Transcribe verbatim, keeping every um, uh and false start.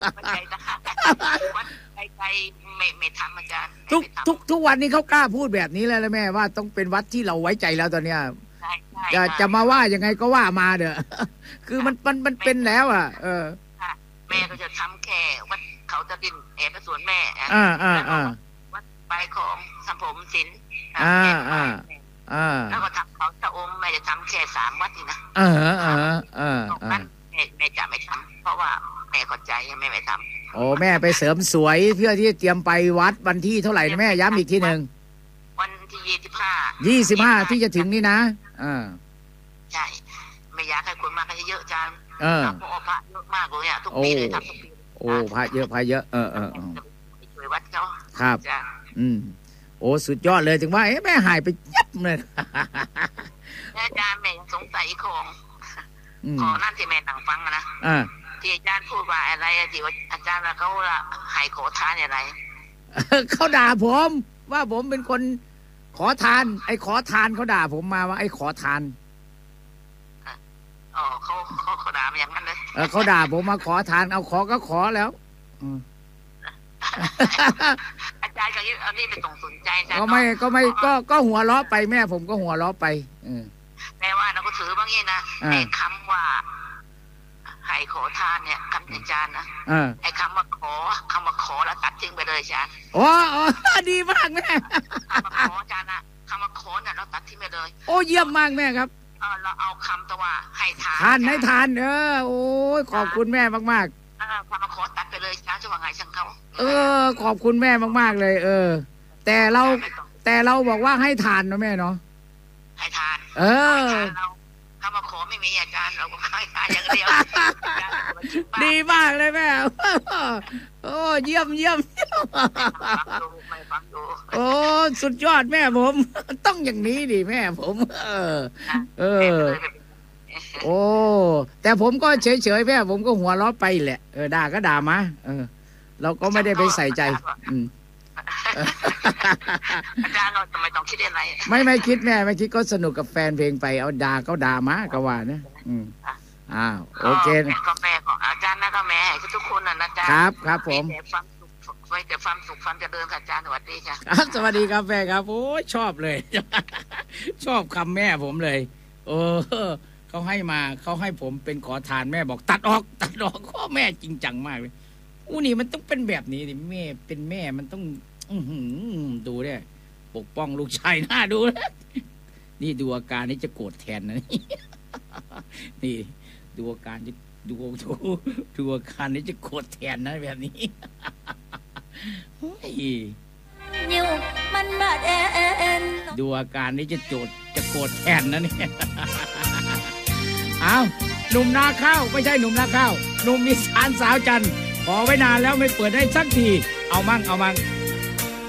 วัดใจทหารวัดใจใจไม่ไม่ทำอาจารย์ทุกทุกทุกวันนี้เขากล้าพูดแบบนี้แล้วแม่ว่าต้องเป็นวัดที่เราไว้ใจแล้วตอนเนี้ยจะจะมาว่ายังไงก็ว่ามาเด้อคือมันมันมันเป็นแล้วอ่ะเออแม่ก็จะทำแค่วัดเขาจะดินแอบไปสวนแม่อ่าอ่าอ่าวัดปลายของสัมผมศิลป์อ่าอ่าอ่าแล้วก็ทำเขาตะอมแม่จะทำแค่สามวัดนี่นะอ่าอ่าอ่าอ่าแม่แม่จะไม่ทำเพราะว่าแม่เข้าใจแม่ไม่ทำโอ้แม่ไปเสริมสวยเพื่อที่เตรียมไปวัดวันที่เท่าไหร่แม่ย้ำอีกทีหนึ่งวันที่ยี่สิบห้ายี่สิบห้าที่จะถึงนี่นะอ่าใช่ไม่อยากให้คนมากันเยอะจังเออพระพระเยอะมากเลยอ่ะทุกปีเลยทำทุกปีโอ้พระเยอะพระเยอะเออเออช่วยวัดเขาครับอืมโอ้สุดยอดเลยถึงว่าเอ๊ะแม่หายไปยับเลยอาจารย์แม่ยังสงสัยของขอนั่นที่แม่นั่งฟังนะที่อาจารย์พูดว่าอะไรที่ว่าอาจารย์ว่าเขาละให้ขอทานอะไรเขาด่าผมว่าผมเป็นคนขอทานไอ้ขอทานเขาด่าผมมาว่าไอ้ขอทานอ๋อเขาเขาเขาด่ามาอย่างนั้นเลยเออเขาด่าผมมาขอทานเอาขอก็ขอแล้วอาจารย์ก็ยิ่งอันนี้ไปส่งสนใจก็ไม่ก็ไม่ก็ก็หัวเราะไปแม่ผมก็หัวเราะไปแม่ว่าเราก็ถือบางอย่างนะไอ้คำว่าให้ขอทานเนี่ยคำอาจารย์นะไอ้คำว่าขอคำว่าขอแล้วตัดทิ้งไปเลยอาจารย์โอ้ดีมากแม่คำว่าขออาจารย์นะคำว่าขอเนี่ยเราตัดทิ้งไปเลยโอ้เยี่ยมมากแม่ครับเราเอาคำตัวว่าให้ทานทานให้ทานเออโอ้ยขอบคุณแม่มากๆความขอตัดไปเลยนะจะว่าไงช่างเขาเออขอบคุณแม่มากๆเลยเออแต่เราแต่เราบอกว่าให้ทานนะแม่เนาะให้ทานเออคำว่าขอไม่มีอาจารย์เราก็ให้ทานอย่างเดียวดีมากเลยแม่โอ้เยี่ยมเยี่ยมโอ้สุดยอดแม่ผมต้องอย่างนี้ดิแม่ผมเออเออโอ้แต่ผมก็เฉยๆแม่ผมก็หัวเราะไปแหละเออด่าก็ด่ามาเออเราก็ไม่ได้ไปใส่ใจอืมอาจารย์เราทำไมต้องคิดอะไรไม่ไม่คิดแม่ไม่คิดก็สนุกกับแฟนเพลงไปเอาด่าก็ด่ามาก็ว่านะอืมอ้าวโอเคก็แม่ของอาจารย์นะก็แม่ให้ทุกคนนะอาจารย์ครับครับผมความสุขไว้แต่ความสุขความเจริญอาจารย์สวัสดีค่ะครับสวัสดีครับแม่ครับโอ้ชอบเลยชอบคำแม่ผมเลยโอ้เขาให้มาเขาให้ผมเป็นขอทานแม่บอกตัดออกตัดออกข้อแม่จริงจังมากเลยอู้นี่มันต้องเป็นแบบนี้ดิแม่เป็นแม่มันต้องอือหือดูได้ปกป้องลูกชายหน้าดูนะนี่ดูอาการนี้จะโกรธแทนนะนี่ดูอาการจะดูดูดูอาการนี้จะโกรธแทนนะแบบนี้เฮ้ยดูอาการนี้จะโจดจะโกรธแทนนะนี่เอาหนุ่มนาข้าวไม่ใช่หนุ่มนาข้าวหนุ่มอีสานสาวจันทร์ขอไว้นานแล้วไม่เปิดให้สักทีเอามั่งเอามั่ง